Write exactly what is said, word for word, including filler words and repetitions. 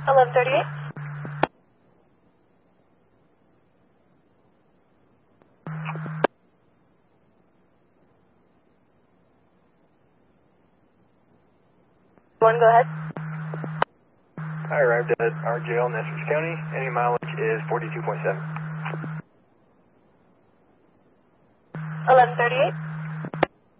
eleven thirty-eight. One, go ahead. I arrived at our jail in Essex County. Any mileage is forty-two point seven. eleven thirty-eight.